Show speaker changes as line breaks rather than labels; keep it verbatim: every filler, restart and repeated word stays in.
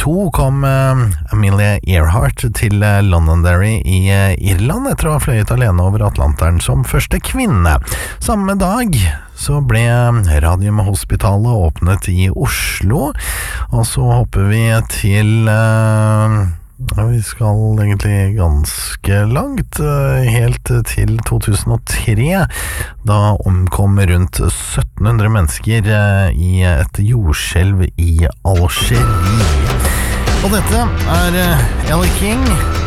to kom Amelia Earhart til Londonderry i Irland etter å ha fløyet alene over Atlanteren som første kvinne. Samme dag så ble Radiumhospitalet åpnet i Oslo, og så hopper vi til... Vi skal egentlig ganske langt, helt til to tusen og tre. Da omkom rundt sytten hundre mennesker i et jordskjelv i Algerie. Og dette er Elle King.